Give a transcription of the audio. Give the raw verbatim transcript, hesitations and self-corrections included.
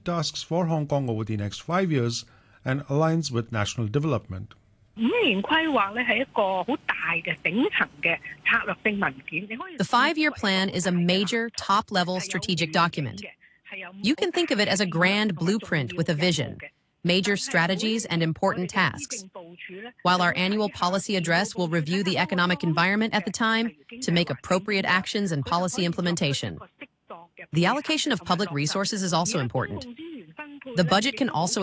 tasks for Hong Kong over the next five years and aligns with national development. 五年規劃咧係一個好大嘅頂層嘅策略性文件。 The five-year plan is a major, top-level strategic document. You can think of it as a grand blueprint with a vision, major strategies and important tasks. While our annual policy address will review the economic environment at the time to make appropriate actions and policy implementation. The allocation of public resources is also important. The budget can also